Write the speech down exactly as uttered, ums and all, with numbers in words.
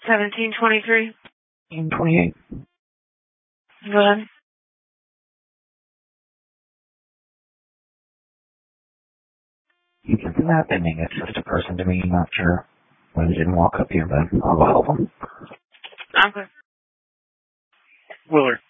seventeen twenty-three. seventeen twenty-eight. Go ahead. Isn't that happening? It's just a person to me, not sure why they didn't walk up here, but I'll help them. Okay. Willard.